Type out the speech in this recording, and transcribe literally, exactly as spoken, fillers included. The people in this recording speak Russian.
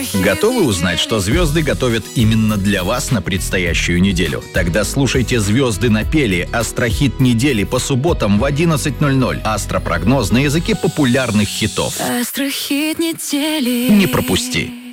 Готовы узнать, что звезды готовят именно для вас на предстоящую неделю? Тогда слушайте «Звезды напели» — астрохит недели по субботам в одиннадцать ноль ноль. Астропрогноз на языке популярных хитов. Астрохит недели. Не пропусти!